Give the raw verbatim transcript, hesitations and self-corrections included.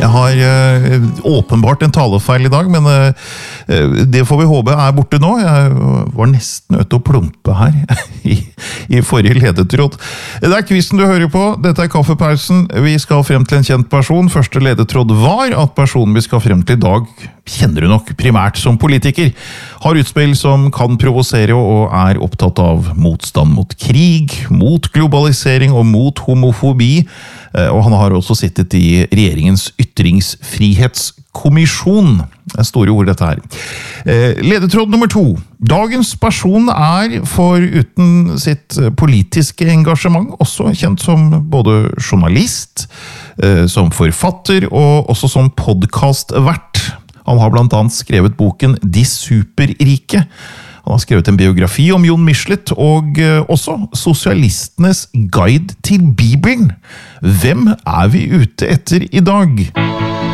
Jeg har uh, åpenbart en talefeil i dag, men uh, det får vi håpe er borte nå. Jeg var nesten nødt til å plumpe her i, i forrige ledetråd. Det er quizen du hører på. Dette er kaffepausen. Vi skal frem til en kjent person. Første ledetråd var at personen vi skal frem til i dag kjenner du nok primært som politiker. Har utspill som kan provosere og er opptatt av motstand mot krig, mot globalisering og mot homofobi. Og han har også sittet i regjeringens ytringsfrihetskommisjon. Det er store ord dette her. Ledetråd nummer to. Dagens person er foruten sitt politiske engasjement også kjent som både journalist, som forfatter og også som podcastvert. Han har blant annet skrevet boken De Superrike. Han har skrevet en biografi om Jon Michelet, og også Sosialistenes guide til Bibelen. Hvem er vi ute etter i dag?